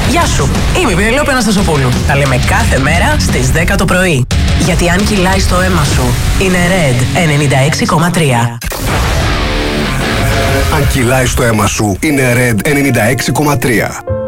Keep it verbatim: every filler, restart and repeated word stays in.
Γεια σου, είμαι η Πενελόπη Αναστασοπούλου. Τα λέμε κάθε μέρα στις δέκα το πρωί. Γιατί αν κυλάει στο αίμα σου, είναι Red ενενήντα έξι κόμμα τρία. Αν κυλάει στο αίμα σου, είναι Red ενενήντα έξι κόμμα τρία.